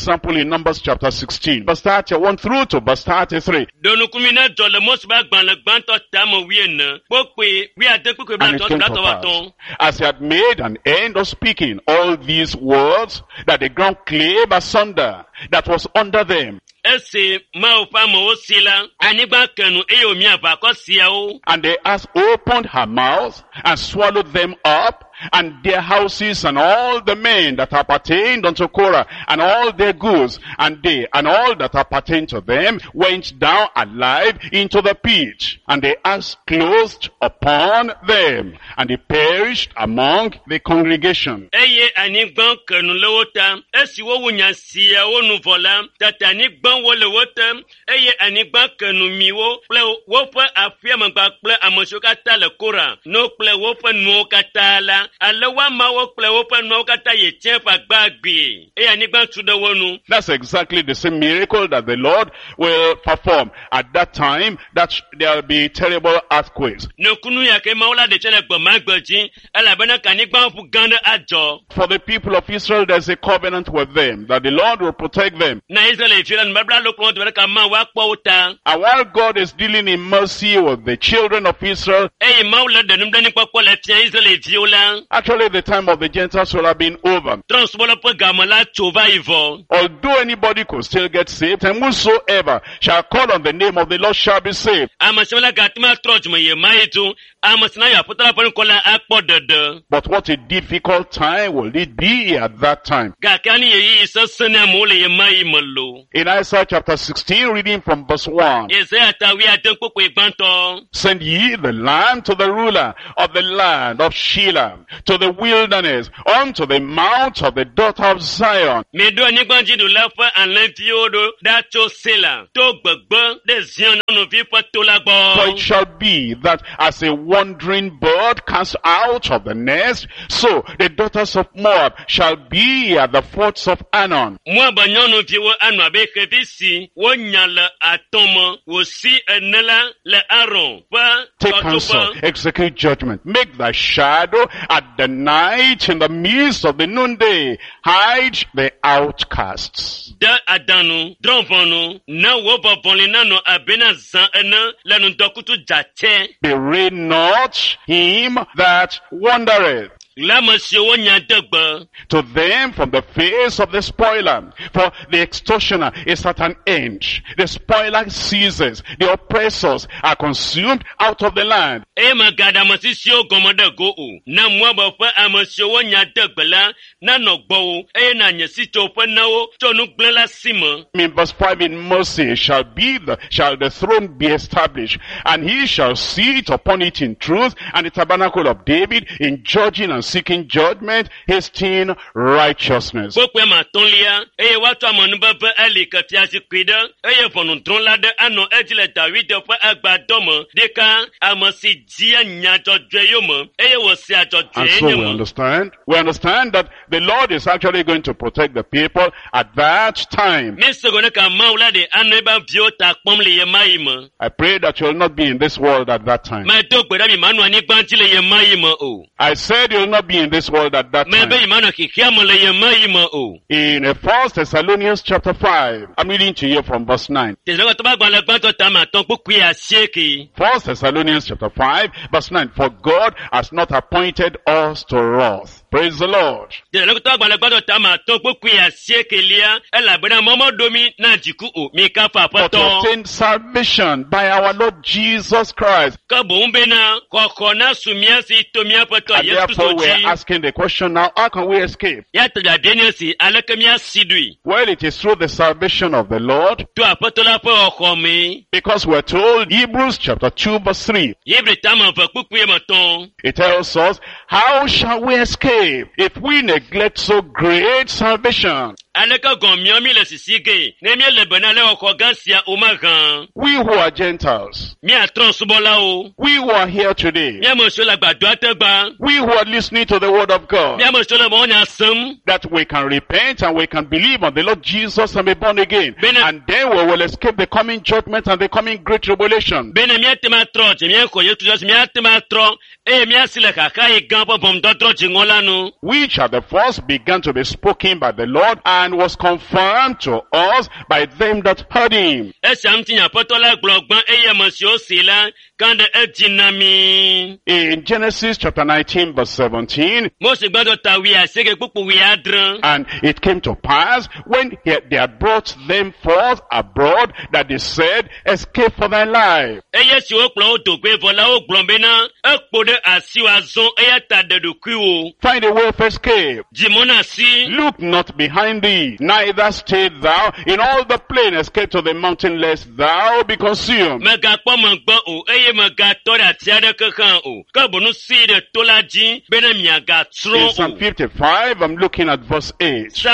in Numbers chapter 16, verse 31 through to verse 33. Donukumina jole mosba gbanle gbanto tamo wiena. Pokwe wi ade pokwe And it blato came to blato pass, waton. as he had made an end of speaking all these words, that the ground clave asunder that was under them, Ese ma opa mo osila anigba kanu eyo mi aba ko sia o. and the earth opened her mouth and swallowed them up, and their houses, and all the men that appertained unto Korah, and all their goods, and they and all that appertained to them went down alive into the pit, and the earth closed upon them, and they perished among the congregation. Eye anigba kanu lewota esi wo wunya sia wo nu vola tata anigba wo lewota eye anigba kanu miwo ple wo pe afia magba ple amosokata le Kora no ple wo pe nu kata la alewa ma wo ple wo pe nu kata ye chefa gbagbe eye anigba tudo wonu. That's exactly the same miracle that the Lord will perform at that time, that there will be terrible earthquakes. No kunu ya ke maula de chele gbo magboji alabana kanigba fu ganda ajo. For the people of Israel, there's a covenant with them, that the Lord will protect them. Na Israel firan mabla lokon to ka ma wa po uta. And while God is dealing in mercy with the children of Israel, Eye maula de numdani kwa le tia Israel viola. actually the time of the Gentiles will have been over. Transbola po gamala chova ivo. Although anybody could still get saved, and whosoever shall call on the name of the Lord shall be saved. Amasela gatma trojmo ye maitu. Amasna ya putala pon kola akpo dede. But what a difficult time will it be at that time. Gakani ye isa sene mole ye mai malo. In Isaiah chapter 16, reading from verse 1. Isaiah tawi aden koko igbanto. Send ye the lamb to the ruler of the land of Shelah, to the wilderness, unto the mount of the daughter of Zion. Medo anigbanji do lafa anlentiodo da cho sela. To gbogbo de zion no vi pa to For lagbo. it shall be that as a wandering bird cast out of the nest, so the daughters of Moab shall be at the forts of Anon. Mwa banyono vi wo anu abe kebisi wo nyala atomo wo si enela le Aaron pa Take counsel, execute judgment, make thy shadow at the night in the midst of the noonday, hide the outcasts. da adanu dronvonu na wo bobonle nano abena zan ena lanu dokutu jate. Bewray not him that wandereth. Lama si wo nya degba. To them from the face of the spoiler, for the extortioner is at an end. The spoiler ceases. The oppressors are consumed out of the land. E magada masisi o gomode go o. Na mwa ba fa amasi wo nya degbala na no gbo e na nyesi to fa na wo to nu gbela sima. In verse 5, in mercy shall the throne be established, and he shall sit upon it in truth, and the tabernacle of David in judging and seeking judgment, hasting righteousness. Bokwe ma tonlia e watu amonu baba ali ka fiasi kwida e vonu tron lade ano ejile David fa agbadomo deka amasi dia nya jodweyomo e wo si And ajodwe so we nyemo. understand that the Lord is actually going to protect the people at that time. Misogone ka maula de ano eba viota kpomle ye maimo. I pray that you will not be in this world at that time. Ma do gbeda mi manu ani gbanjile ye maimo o. I said you will not be in this world at that Ma be time. imanu kikiamole ye maimo o. In 1 Thessalonians chapter 5, I'm reading to you from verse 9. Tezoga to ba gbanle gbanto ta ma ton poku ya sieki. 1 Thessalonians chapter 5, verse 9. For God has not appointed us to wrath. Praise the Lord. Tezoga to gbanle gbanto ta ma ton poku ya sieki lia ela bena momo domi na jiku o mi ka fa But to poto. obtain salvation by our Lord Jesus Christ. Ka bo mbena koko na sumia si tomia poto And Yesu therefore we're Kristo ji. asking the question now, how can we escape? Ya tada deni si alekemia sidui. Well, it is through the salvation of the Lord, To apotola po okome. because we're told, Hebrews chapter 2 verse 3, Yebre tama fa kuku ye maton. it tells us, how shall we escape if we neglect so great salvation? Aleka gomiomi le sisige. Nemie le bena le oko gansia umagan. We who are Gentiles, Mi atron subola o. we who are here today, Mi amoso la gbado ategba. we who are listening to the word of Mi God, amoso la mo nya sam. that we can repent and we can believe on the Lord Jesus and be born again. Bene- And then we will escape the coming judgment and the coming great tribulation. Bene mi atema tro, je mi ko Yesu Kristo mi atema tro. E mi asile kaka e gan po bom dodro jingola nu. Which at the first began to be spoken by the Lord and was confirmed to us by them that heard him. In Genesis chapter 19 verse 17, and it came to pass when they had brought them forth abroad that they said, escape for thy life. Find a way of escape. Look not behind thee, neither stay thou in all the plain, escape to the mountain lest thou be consumed. In Psalm 55, I'm looking at verse 8.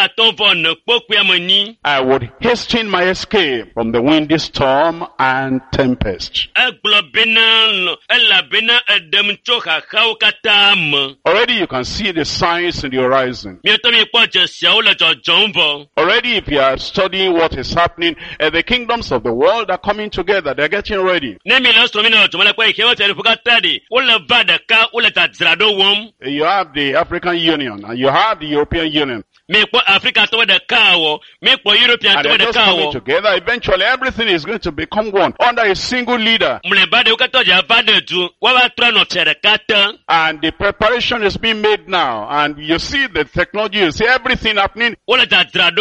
I would hasten my escape from the windy storm and tempest. Already you can see the signs in the horizon. Already if you are studying what is happening, the kingdoms of the world are coming together. They're getting ready. You have the African Union and you have the European Union. And they're just coming together. Eventually everything is going to become one under a single leader. And the preparation is being made now. And you see the technology, you see everything happening. That's why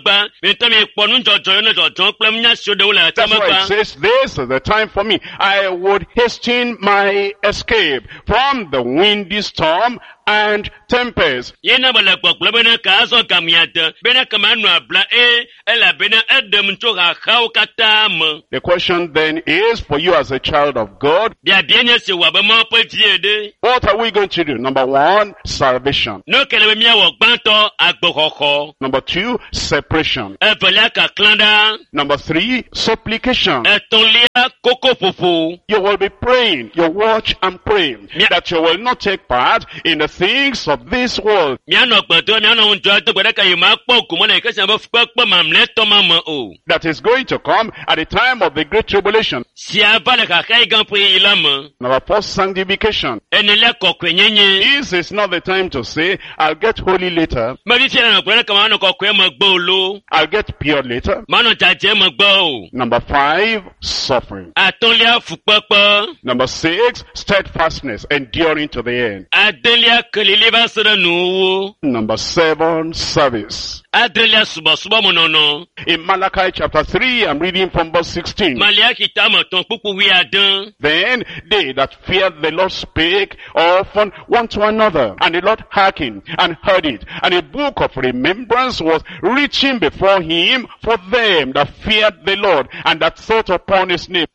it says, this is the time for me. I would hasten my escape from the windy storm and tempest. The question then is, for you as a child of God, what are we going to do? Number one, salvation. Number two, separation. Number three, supplication. You will be praying, you watch and pray, that you will not take part in the things of this world. That is going to come at the time of the Great Tribulation. Number four, sanctification. This is not the time to say, I'll get holy later. I'll get pure later. Number five, suffering. Number six, steadfastness, enduring to the end. Number seven, service. In Malachi chapter 3, I'm reading from verse 16. Then they that feared the Lord spake often one to another, and the Lord hearkened and heard it. And a book of remembrance was written before him for them that feared the Lord, and that thought upon his name.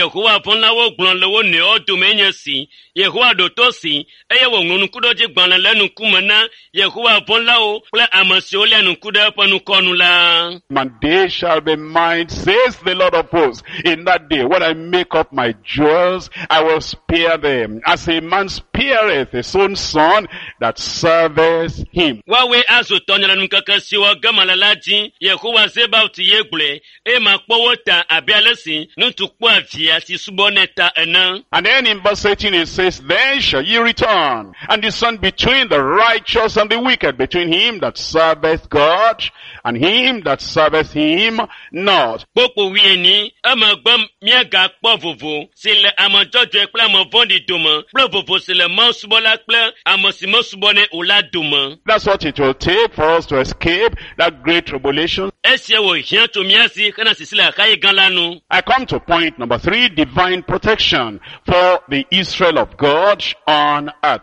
And they shall be mine, says the Lord of hosts. In that day, when I make up my jewels, I will spare them, as a man spareth his own son that serveth him. And then in verse 18 it says, then shall ye return, and discern between the righteous and the wicked, between him that serveth God and him that serveth him not. That's what it will take for us to escape that great tribulation. I come to point number 3, divine protection for the Israel of God on earth.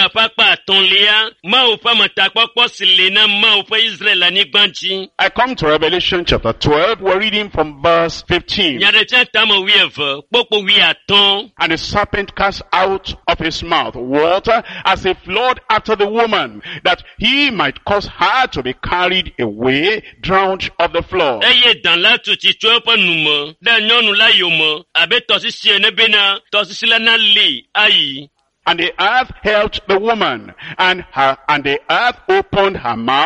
I come to Revelation chapter 12, we're reading from verse 15. And the serpent cast out of his mouth water as a flood after the woman, that he might cause her to be carried away, drowned of the flood. And the earth helped the woman, and the earth opened her mouth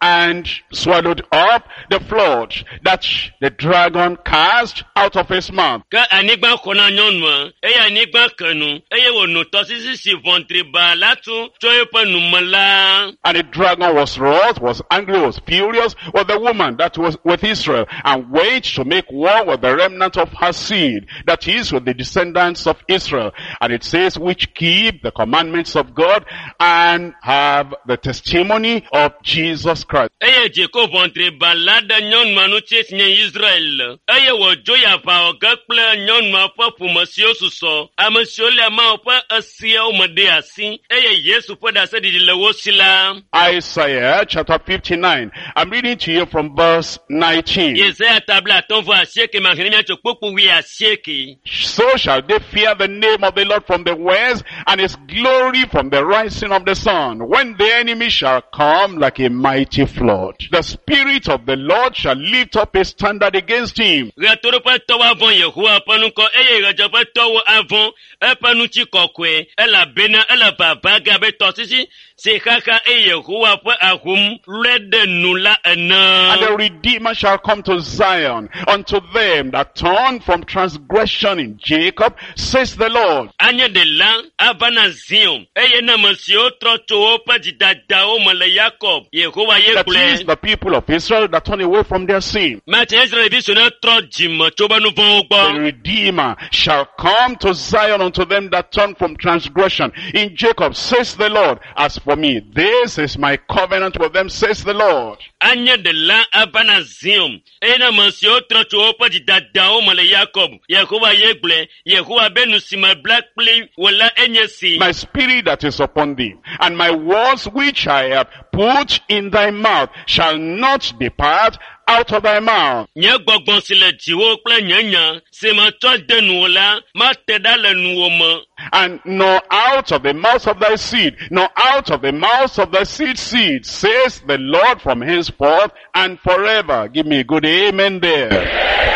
and swallowed up the flood that the dragon cast out of his mouth. Ka anigba kona nyonwa, eya anigba kanu, eye wono tosisi si ventri ba latu, choye pa numala. And the dragon was wroth, was angry, was furious with the woman that was with Israel, and waged to make war with the remnant of her seed, that is, with the descendants of Israel. And it says, which keep the commandments of God and have the testimony of Jesus Christ. Eye jeko ventri ba lada nyonwa no nye Israel. Eye wo joya pa ogakple nyonwa pa pumasio suso. Amasio le ma pa asia umade asi. Eye Yesu pa da se di le wosila. Isaiah chapter 59. I'm reading to you from verse 19. Isaiah tabla ton vo asieke manhenia chokpoku wi asieke. So shall they fear the name of the Lord from the west, and his glory from the rising of the sun, when the enemy shall come like a mighty flood. The Spirit of the Lord shall lift up a standard against him. Retoro pa towa von Yehowa panu ko eye rejo pa towo avon e panu chi kokwe e la bena e la baba gabe tosisi se kaka e Yehowa pa ahum rede nula ena. And the Redeemer shall come to Zion, unto them that turn from transgression in Jacob, says the Lord. Anya de la avana Zion eye na masio troto pa didada o mala Jacob Yehowa ye That is kule. the people of Israel that turn away from their sin. Mate Israel bi so na tro jim choba no von The ogbo. Redeemer shall come to Zion unto them that turn from transgression in Jacob, says the Lord. As for me, this is my covenant with them, says the Lord. Anya de la avana Zion eye na masio troto pa didada o mala Jacob Yehowa ye kule. Yehowa benu si my black play wala enyesi. My spirit that is upon thee, and my words which I have put in thy mouth shall not depart out of thy mouth. Nye gbọgbọn sile jiwo kple nyanya se ma tsɔ de nuwo la ma te ɖa le nuwo me. And nor out of the mouth of thy seed, nor out of the mouth of thy seed, says the Lord from henceforth and forever. Give me a good amen there.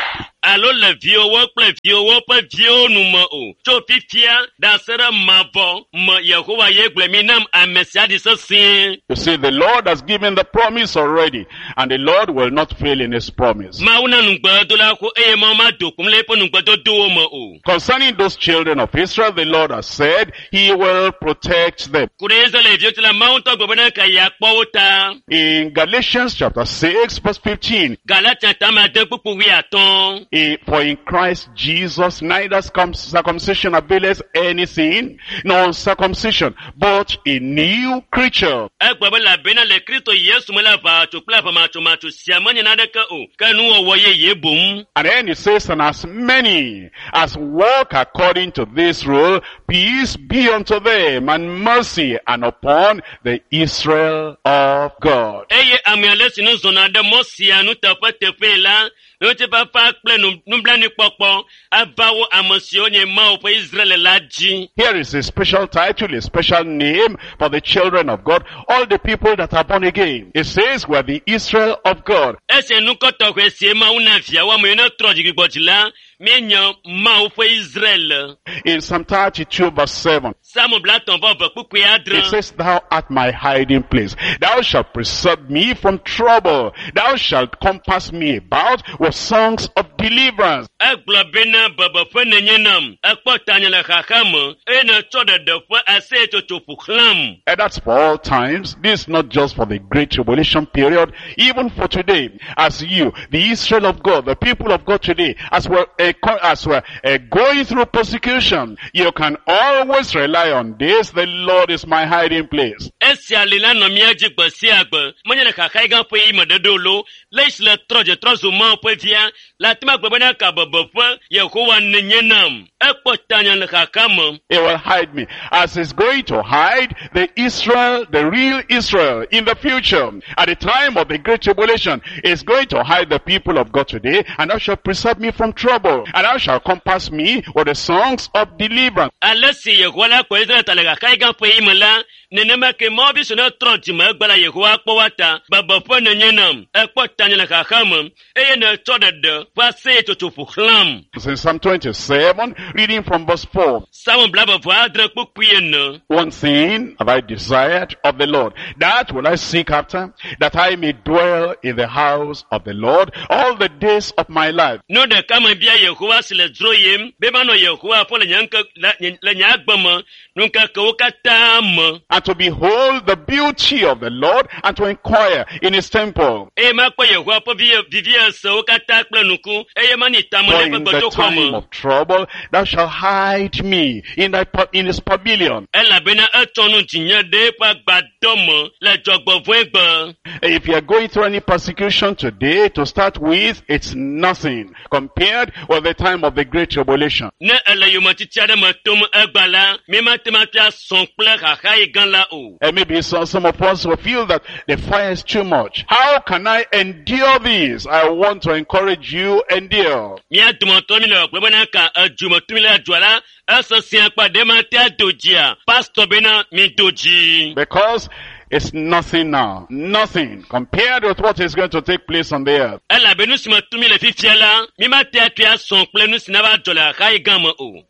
Alo le viwo kple viwo ƒe viwo nu me o. Tso fifia da se ɖe mavɔ me Yehowa ye gblɔ mi nam ame sia ɖi sesĩe. You see, the Lord has given the promise already, and the Lord will not fail in his promise. Mawu na nugbedola ko eye mawu ma do kum le eƒe nugbedodowo me o. Concerning those children of Israel, the Lord has said he will protect them. Ku ɖe Israelviwo ti la mawu ŋutɔ gbe be ne ka ya kpɔ wo ta. In Galatians chapter 6 verse 15, Galatia tame ade kpukpu 15. for in Christ Jesus neither circumcision availeth anything, nor uncircumcision, but a new creature. Egbe be labena le Kristo Yesu me la ʋatso kple aʋamatsomatso sia menye naneke o, ke nuwɔwɔ yeye boŋ. And then it says, and as many as walk according to this rule, peace be unto them, and mercy, and upon the Israel of God. Eye ame ale si nu zɔna ɖe mɔ sia nu teƒe la, wote fafa kple nublanuikpɔkpɔ ava wo ame siwo nye Mawu ƒe Israel la dzi. Here is a special title, a special name for the children of God, all the people that are born again. It says, we are the Israel of God. Ese nukɔ tɔxɛ sie Mawu na viawo ame yiwo ne trɔ dzigbɔdzi la, míenye Mawu ƒe Israel. In Psalm 32 verse 7, Samu blatɔ̃ vɔ ve kpukpui it adre. says, thou art my hiding place. Thou shalt preserve me from trouble. Thou shalt compass me about with songs of deliverance. Egblɔ bena bebeƒe nenye nam, ekpɔ tanye le xaxa me, eye nètsɔ ɖeɖe ƒe aseyetsotso ƒo xlãm. And that's for all times. This is not just for the great tribulation period, even for today. As you, the Israel of God, the people of God today, as we're going through persecution, you can always rely on this. The Lord is my hiding place. Esia li la nɔ mía dzi gbe sia gbe, menye le xaxa yi gã ƒe yi me ɖeɖo lo, le esi le trɔ dze trɔ zu Mawu ƒe via, le ati ma gbe bena ka bebeƒe Yehowa nenye nam. Ekpɔ tanye le xaxa me. He will hide me, as he's going to hide the Israel, the real Israel, in the future. At the time of the great tribulation, he's going to hide the people of God today, and thou shalt preserve me from trouble, and thou shalt compass me with the songs of deliverance. Ale si Yehowa la kɔ Israel ta le xaxa yi gã ƒe yi me la, nenema ke Mawu bi so ne trɔ dzi me egbe la Yehowa kpɔ wa ta, bebeƒe nenye nam. Ekpɔ tanye le xaxa me, eye nètsɔ ɖeɖe pase totofu hlam. In Psalm 27, reading from verse 4. Sawan blaba voadre pukpuyen. One thing have I desired of the Lord, that will I seek after, that I may dwell in the house of the Lord all the days of my life. No de kama bia Yehowa sile droyem, beba no Yehowa po le nyagbama, nunka kawukata mo. And to behold the beauty of the Lord, and to inquire in his temple. E ma kwa Yehowa po vivia se ukata planuku, e mani For tamole in pe the gojo time kwamo. of trouble, thou shalt hide me in his pavilion. Ela bena etonu tinya de pa gbadomo le jogbo fun. If you are going through any persecution today, to start with, it's nothing compared with the time of the Great Tribulation. Ne ele yoma titiade matum egbala, me matematia son ple hakai gan la o. And maybe some of us will feel that the fire is too much. How can I endure this? I want to encourage you, endure. Mi adumoto mi le gbebena ka ajumoto mi le ajwala, asosian pa de matia dojia. Pastor bena mi doji. Because it's nothing now. Nothing compared with what is going to take place on the earth. Ela benu simoto mi le fifiala, mi matia tia son ple nu sinaba jola hakai gan mo o.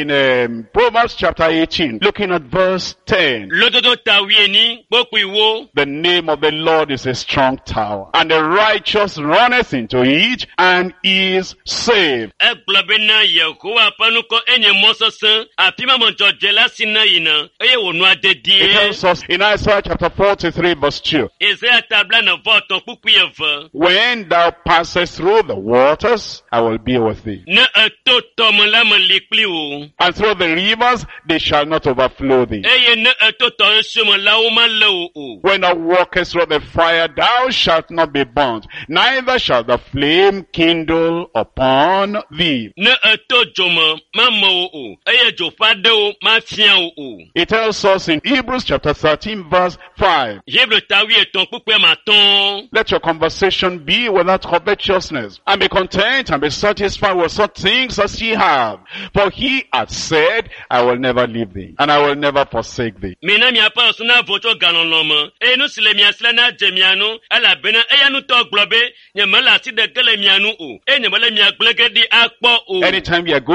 In Proverbs chapter 18, looking at verse 10. Lododo tawieni, boku iwo. The name of the Lord is a strong tower, and the righteous runneth into it, and is saved. Eglobena Yehowa panuko enye mososan, apima monjoje la sina yina, eye wonu It adedie. tells us in Isaiah chapter 43 verse 2. Isaiah tabla na voton pukuyeva. When thou passest through the waters, I will be with thee. Ne eto tomola me likli o. And through the rivers, they shall not overflow thee. Eye ne eto to sumo la o ma le o. When thou walkest through the fire, thou shalt not be burnt, neither shall the flame kindle upon thee. Ne eto jomo ma mo o. Eye jo fade o ma fian o. It tells us in Hebrews chapter 13 verse 5. Hebre tawi eton pukuye maton. Let your conversation be without covetousness, and be content and be satisfied with such things as ye have. For he hath said, I will never leave thee, and I will never forsake thee. Mena mi apa suna voto galonloma. E no sile mi asla na jemiano, ala bena e nu to globe, nye mala si de gele mianu o. E nye mala mi aglege di akpo o. Anytime you are going